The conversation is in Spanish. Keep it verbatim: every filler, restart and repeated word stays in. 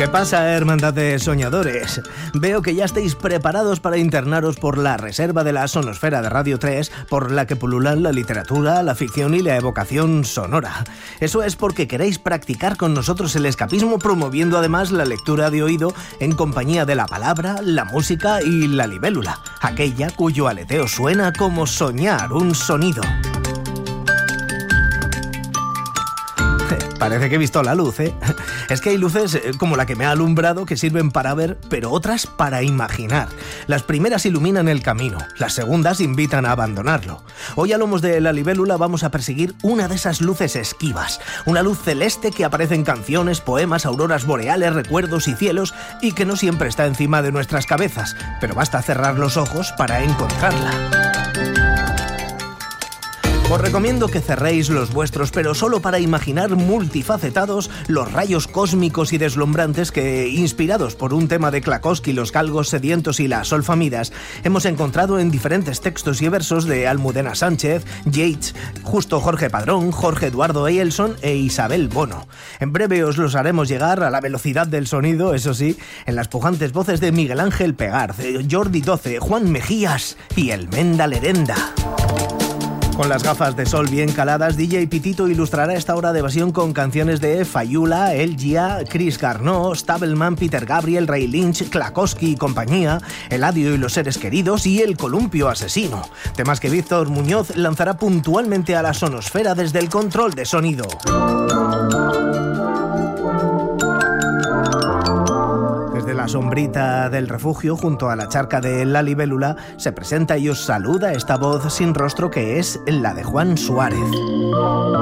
¿Qué pasa, hermandad de soñadores? Veo que ya estáis preparados para internaros por la reserva de la sonosfera de Radio tres, por la que pululan la literatura, la ficción y la evocación sonora. Eso es porque queréis practicar con nosotros el escapismo, promoviendo además la lectura de oído en compañía de la palabra, la música y la libélula, aquella cuyo aleteo suena como soñar un sonido. Parece que he visto la luz, ¿eh? Es que hay luces como la que me ha alumbrado que sirven para ver, pero otras para imaginar. Las primeras iluminan el camino, las segundas invitan a abandonarlo. Hoy a lomos de la libélula vamos a perseguir una de esas luces esquivas, una luz celeste que aparece en canciones, poemas, auroras boreales, recuerdos y cielos, y que no siempre está encima de nuestras cabezas, pero basta cerrar los ojos para encontrarla. Os recomiendo que cerréis los vuestros, pero solo para imaginar multifacetados los rayos cósmicos y deslumbrantes que, inspirados por un tema de Klakowski, los galgos sedientos y las solfamidas, hemos encontrado en diferentes textos y versos de Almudena Sánchez, Yeats, Justo Jorge Padrón, Jorge Eduardo Eyelson e Isabel Bono. En breve os los haremos llegar a la velocidad del sonido, eso sí, en las pujantes voces de Miguel Ángel Pegarz, Jordi Doce, Juan Mejías y el Menda Lerenda. Con las gafas de sol bien caladas, D J Pitito ilustrará esta hora de evasión con canciones de Fayula, El Gia, Chris Garneau, Stableman, Peter Gabriel, Ray Lynch, Klakowski y compañía, Eladio y los seres queridos y El columpio asesino. Temas que Víctor Muñoz lanzará puntualmente a la sonosfera desde el control de sonido. La sombrita del refugio, junto a la charca de la libélula, se presenta y os saluda esta voz sin rostro que es la de Juan Suárez.